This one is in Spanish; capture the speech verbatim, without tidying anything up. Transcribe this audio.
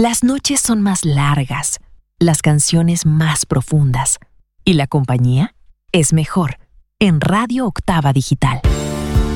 Las noches son más largas, las canciones más profundas y la compañía es mejor en Radio Octava Digital.